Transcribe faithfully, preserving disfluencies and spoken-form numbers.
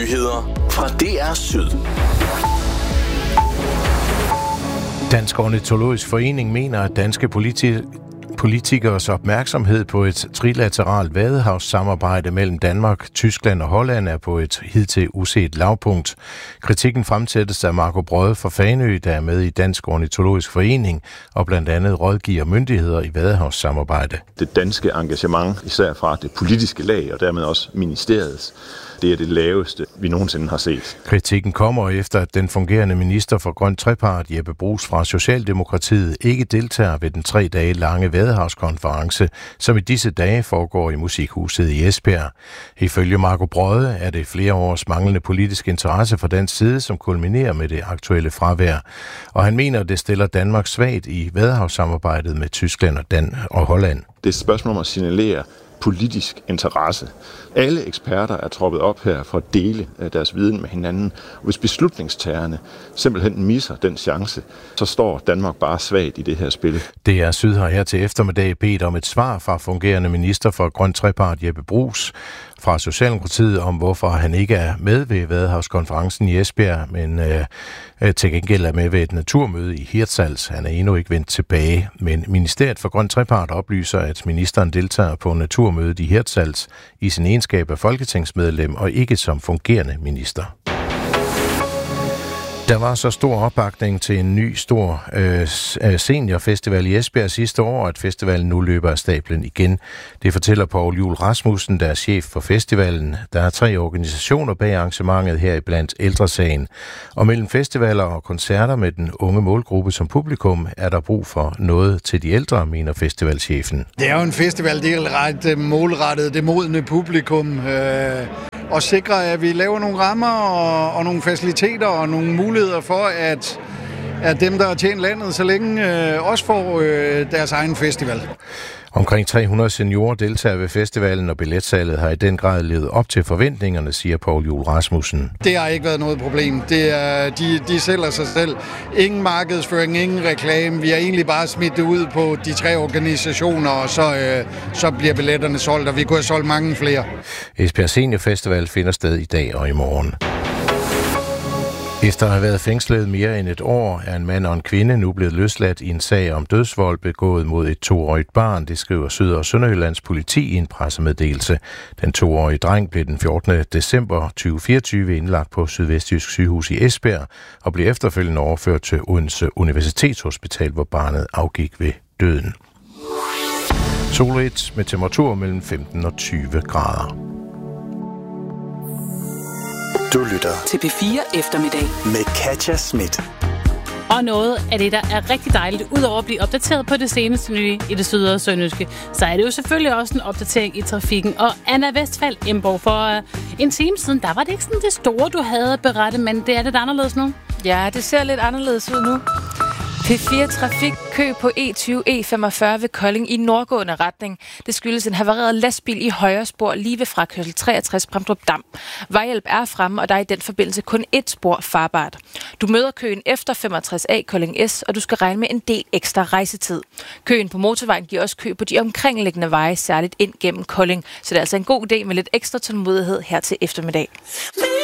Nyheder fra D R Syd. Dansk Ornitologisk Forening mener, at danske politi- politikers opmærksomhed på et trilateralt vadehavssamarbejde mellem Danmark, Tyskland og Holland er på et hidtil uset lavpunkt. Kritikken fremsættes af Marco Brøde fra Fanø, der er med i Dansk Ornitologisk Forening og blandt andet rådgiver myndigheder i vadehavssamarbejde. Det danske engagement, især fra det politiske lag og dermed også ministeriets, det er det laveste, vi nogensinde har set. Kritikken kommer efter, at den fungerende minister for Grøn Trepart, Jeppe Bruus fra Socialdemokratiet, ikke deltager ved den tre dage lange vadehavskonference, som i disse dage foregår i Musikhuset i Esbjerg. Ifølge Marco Brøde er det flere års manglende politisk interesse fra den side, som kulminerer med det aktuelle fravær. Og han mener, at det stiller Danmark svagt i vadehavssamarbejdet med Tyskland og, Dan- og Holland. Det er et spørgsmål om at signalere politisk interesse. Alle eksperter er troppet op her for at dele deres viden med hinanden. Og hvis beslutningstagerne simpelthen misser den chance, så står Danmark bare svagt i det her spil. Det er Syd har her til eftermiddag bedt om et svar fra fungerende minister for Grøn Trepart, Jeppe Bruus fra Socialdemokratiet, om hvorfor han ikke er med ved Vadehavskonferencen i Esbjerg, men øh, til gengæld er med ved et naturmøde i Hirtshals. Han er endnu ikke vendt tilbage, men Ministeriet for Grøn Trepart oplyser, at ministeren deltager på naturmødet i Hirtshals i sin egenskab af folketingsmedlem og ikke som fungerende minister. Der var så stor opbakning til en ny stor øh, seniorfestival i Esbjerg sidste år, at festivalen nu løber af stablen igen. Det fortæller Poul Juhl Rasmussen, der er chef for festivalen. Der er tre organisationer bag arrangementet, heriblandt Ældresagen. Og mellem festivaler og koncerter med den unge målgruppe som publikum, er der brug for noget til de ældre, mener festivalchefen. Det er jo en festival, det er ret målrettet det modne publikum. Øh og sikre, at vi laver nogle rammer og, og nogle faciliteter og nogle muligheder for, at, at dem, der har tjent landet så længe, øh, også får øh, deres egen festival. Omkring tre hundrede seniorer deltager ved festivalen, og billetsalget har i den grad levet op til forventningerne, siger Poul Juhl Rasmussen. Det har ikke været noget problem. Det er, de, de sælger sig selv. Ingen markedsføring, ingen reklame. Vi har egentlig bare smidt det ud på de tre organisationer, og så, øh, så bliver billetterne solgt, og vi kunne have solgt mange flere. Esbjerg Senior Festival finder sted i dag og i morgen. Efter at have været fængslet mere end et år, er en mand og en kvinde nu blevet løsladt i en sag om dødsvold begået mod et toårigt barn, det skriver Syd- og Sønderjyllands politi i en pressemeddelelse. Den toårige dreng blev den fjortende december tyve fireogtyve indlagt på Sydvestjysk Sygehus i Esbjerg og blev efterfølgende overført til Odense Universitetshospital, hvor barnet afgik ved døden. Solrigt med temperatur mellem femten og tyve grader. Du lytter til P fire Eftermiddag med Katja Schmidt. Og noget af det, der er rigtig dejligt, udover at blive opdateret på det seneste nye i det syd- og sønderjyske, så er det jo selvfølgelig også en opdatering i trafikken. Og Anna Westphal Emborg, for uh, en time siden, der var det ikke sådan det store, du havde at berette, men det er lidt anderledes nu. Ja, det ser lidt anderledes ud nu. P fire Trafik kø på E tyve E femogfyrre ved Kolding i nordgående retning. Det skyldes en havareret lastbil i højre spor lige ved frakørsel treogtres Bramdrup Dam. Vejhjælp er fremme, og der er i den forbindelse kun ét spor farbart. Du møder køen efter femogtres A Kolding S, og du skal regne med en del ekstra rejsetid. Køen på motorvejen giver også kø på de omkringliggende veje, særligt ind gennem Kolding. Så det er altså en god idé med lidt ekstra tålmodighed her til eftermiddag.